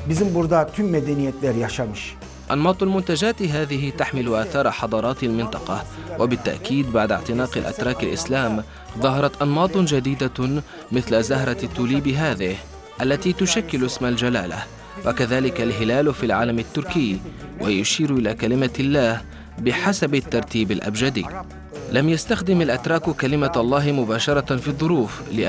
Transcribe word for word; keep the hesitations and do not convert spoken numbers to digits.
Bizim burada tüm medeniyetler yaşamış. أنماط المنتجات هذه تحمل آثار حضارات المنطقة، وبالتأكيد بعد اعتناق الأتراك الإسلام ظهرت أنماط جديدة مثل زهرة التوليب هذه التي تشكل اسم الجلالة، وكذلك الهلال في العالم التركي ويشير إلى كلمة الله بحسب الترتيب الأبجدي. لم يستخدم الأتراك كلمة الله مباشرة في الظروف،